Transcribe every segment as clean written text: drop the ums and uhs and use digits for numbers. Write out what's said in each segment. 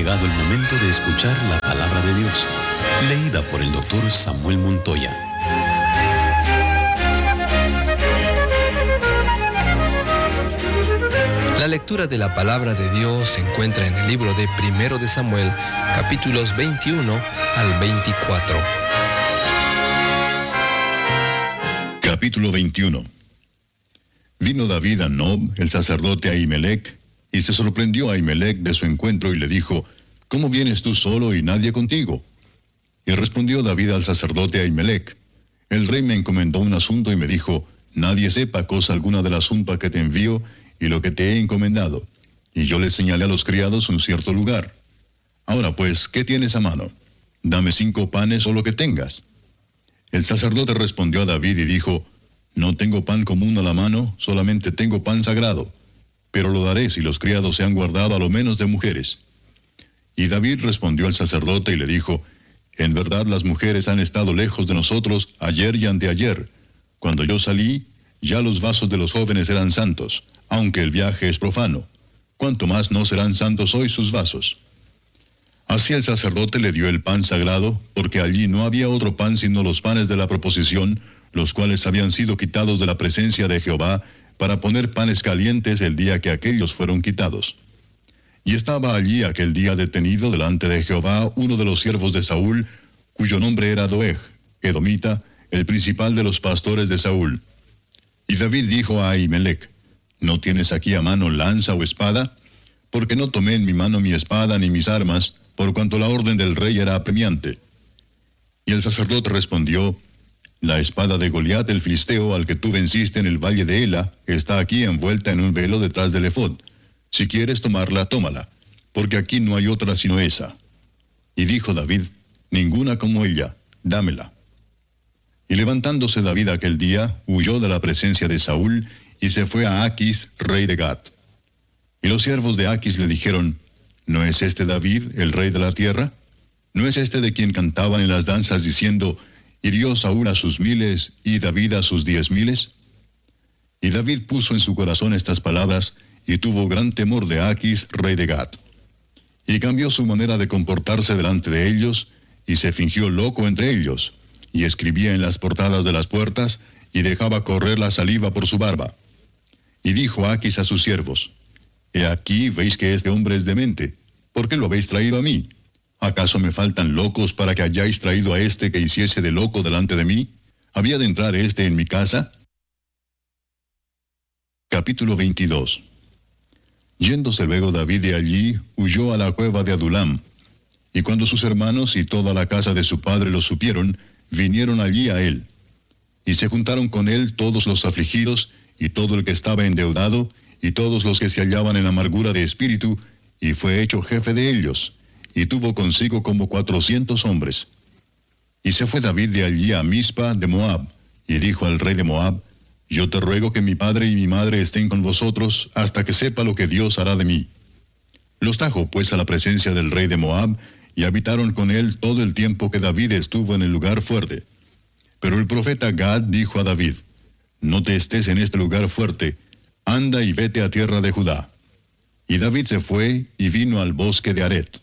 llegado el momento de escuchar la palabra de Dios, leída por el doctor Samuel Montoya. La lectura de la palabra de Dios se encuentra en el libro de 1 de Samuel, capítulos 21 al 24. Capítulo 21. Vino David a Nob, el sacerdote Ahimelech, y se sorprendió a Ahimelech de su encuentro y le dijo: ¿Cómo vienes tú solo y nadie contigo? Y respondió David al sacerdote Ahimelech: El rey me encomendó un asunto y me dijo: Nadie sepa cosa alguna del asunto que te envío y lo que te he encomendado. Y yo le señalé a los criados un cierto lugar. Ahora pues, ¿qué tienes a mano? Dame 5 panes o lo que tengas. El sacerdote respondió a David y dijo: No tengo pan común a la mano, solamente tengo pan sagrado, pero lo daré si los criados se han guardado a lo menos de mujeres. Y David respondió al sacerdote y le dijo: En verdad las mujeres han estado lejos de nosotros ayer y anteayer. Cuando yo salí, ya los vasos de los jóvenes eran santos, aunque el viaje es profano. ¿Cuánto más no serán santos hoy sus vasos? Así el sacerdote le dio el pan sagrado, porque allí no había otro pan sino los panes de la proposición, los cuales habían sido quitados de la presencia de Jehová, para poner panes calientes el día que aquellos fueron quitados. Y estaba allí aquel día detenido delante de Jehová uno de los siervos de Saúl, cuyo nombre era Doeg, edomita, el principal de los pastores de Saúl. Y David dijo a Ahimelech: ¿No tienes aquí a mano lanza o espada? Porque no tomé en mi mano mi espada ni mis armas, por cuanto la orden del rey era apremiante. Y el sacerdote respondió: La espada de Goliat el filisteo, al que tú venciste en el valle de Ela, está aquí envuelta en un velo detrás del efod. Si quieres tomarla, tómala, porque aquí no hay otra sino esa. Y dijo David: Ninguna como ella, dámela. Y levantándose David aquel día, huyó de la presencia de Saúl, y se fue a Aquis, rey de Gat. Y los siervos de Aquis le dijeron: ¿No es este David, el rey de la tierra? ¿No es este de quien cantaban en las danzas diciendo: hirió Saúl a sus 1000 y David a sus 10,000? Y David puso en su corazón estas palabras, y tuvo gran temor de Aquis, rey de Gat. Y cambió su manera de comportarse delante de ellos, y se fingió loco entre ellos, y escribía en las portadas de las puertas, y dejaba correr la saliva por su barba. Y dijo Aquis a sus siervos: He aquí, veis que este hombre es demente. ¿Por qué lo habéis traído a mí? ¿Acaso me faltan locos para que hayáis traído a este que hiciese de loco delante de mí? ¿Había de entrar este en mi casa? Capítulo 22. Yéndose luego David de allí, huyó a la cueva de Adulam. Y cuando sus hermanos y toda la casa de su padre lo supieron, vinieron allí a él. Y se juntaron con él todos los afligidos, y todo el que estaba endeudado, y todos los que se hallaban en amargura de espíritu, y fue hecho jefe de ellos, y tuvo consigo como 400 hombres. Y se fue David de allí a Mizpa de Moab, y dijo al rey de Moab: Yo te ruego que mi padre y mi madre estén con vosotros, hasta que sepa lo que Dios hará de mí. Los trajo pues a la presencia del rey de Moab, y habitaron con él todo el tiempo que David estuvo en el lugar fuerte. Pero el profeta Gad dijo a David: No te estés en este lugar fuerte, anda y vete a tierra de Judá. Y David se fue y vino al bosque de Aret.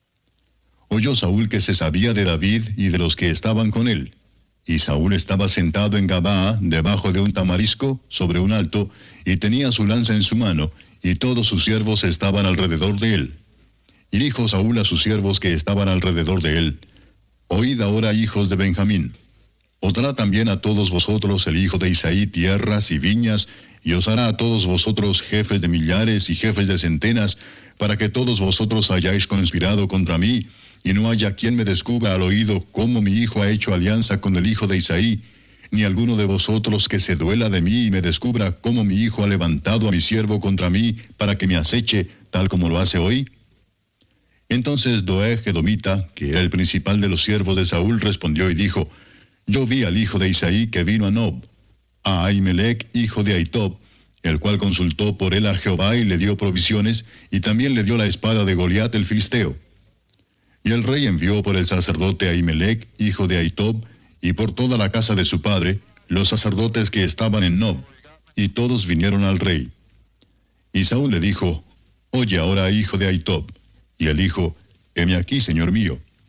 Oyó Saúl que se sabía de David y de los que estaban con él. Y Saúl estaba sentado en Gabaa, debajo de un tamarisco, sobre un alto, y tenía su lanza en su mano, y todos sus siervos estaban alrededor de él. Y dijo Saúl a sus siervos que estaban alrededor de él: Oíd ahora, hijos de Benjamín. Os dará también a todos vosotros el hijo de Isaí tierras y viñas, y os hará a todos vosotros jefes de millares y jefes de centenas, para que todos vosotros hayáis conspirado contra mí, y no haya quien me descubra al oído cómo mi hijo ha hecho alianza con el hijo de Isaí, ni alguno de vosotros que se duela de mí y me descubra cómo mi hijo ha levantado a mi siervo contra mí, para que me aceche, tal como lo hace hoy. Entonces Doeg edomita, que era el principal de los siervos de Saúl, respondió y dijo: Yo vi al hijo de Isaí que vino a Nob, a Ahimelech, hijo de Ahitob, el cual consultó por él a Jehová y le dio provisiones, y también le dio la espada de Goliat el filisteo. Y el rey envió por el sacerdote Ahimelech, hijo de Ahitob, y por toda la casa de su padre, los sacerdotes que estaban en Nob, y todos vinieron al rey. Y Saúl le dijo: Oye ahora, hijo de Ahitob. Y él dijo: heme aquí, señor mío.